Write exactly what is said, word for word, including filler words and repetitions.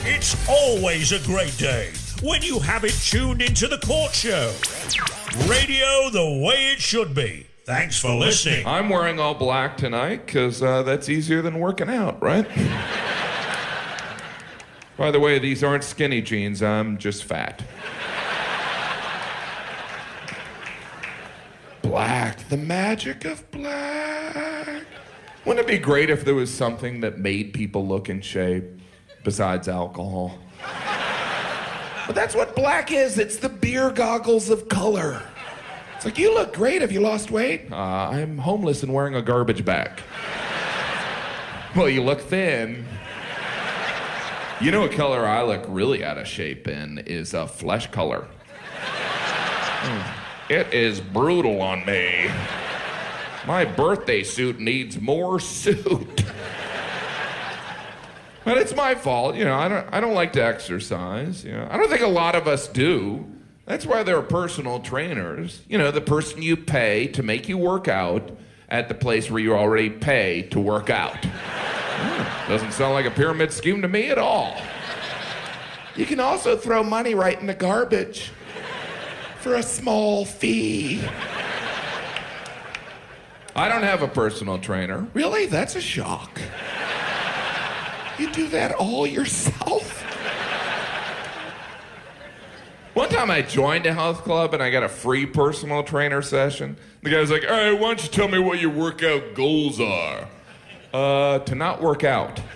It's always a great day when you have it tuned into The Court Show. Radio the way it should be. Thanks for listening. I'm wearing all black tonight because uh, that's easier than working out, right? By the way, these aren't skinny jeans. I'm just fat. Black, the magic of black. Wouldn't it be great if there was something that made people look in shape besides alcohol? But that's what black is. It's the beer goggles of color. It's like, you look great. Have you lost weight? Uh, I'm homeless and wearing a garbage bag. Well, you look thin. You know what color I look really out of shape in is a flesh color. It is brutal on me. My birthday suit needs more suit. But it's my fault, you know, I don't I don't like to exercise, you know. I don't think a lot of us do. That's why there are personal trainers. You know, the person you pay to make you work out at the place where you already pay to work out. Hmm, doesn't sound like a pyramid scheme to me at all. You can also throw money right in the garbage for a small fee. I don't have a personal trainer. Really? That's a shock. You do that all yourself? One time I joined a health club and I got a free personal trainer session. The guy was like, all right, why don't you tell me what your workout goals are? Uh, to not work out.